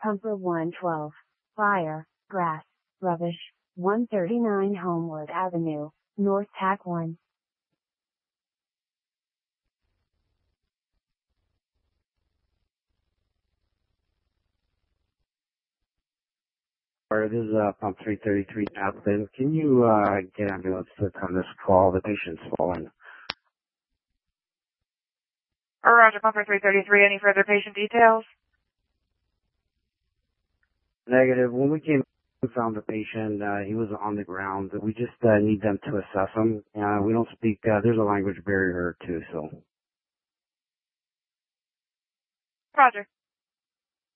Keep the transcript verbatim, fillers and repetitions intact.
Pumper one twelve, fire, grass, rubbish, one thirty-nine Homewood Avenue, North Tack one. This is uh, pump three thirty-three Appleton. Can you uh, get ambulance to come this call? The patient's fallen. Or Roger, pump three thirty-three. Any further patient details? Negative. When we came and found the patient, uh, he was on the ground. We just uh, need them to assess him. Uh, we don't speak. Uh, there's a language barrier too, so. Roger.